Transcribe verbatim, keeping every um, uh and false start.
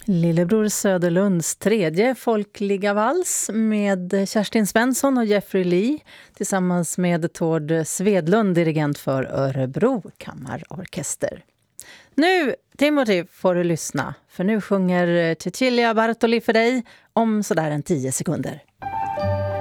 Lillebror Söderlunds tredje folkliga vals med Kerstin Svensson och Jeffrey Lee tillsammans med Tord Svedlund, dirigent för Örebro kammarorkester. Nu, Timothy, får du lyssna, för nu sjunger Cecilia Bartoli för dig om sådär en tio sekunder.